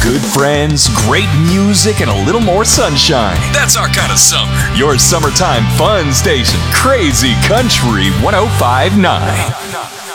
good friends, great music, and a little more sunshine. That's our kind of summer. Your summertime fun station, Crazy Country 1059.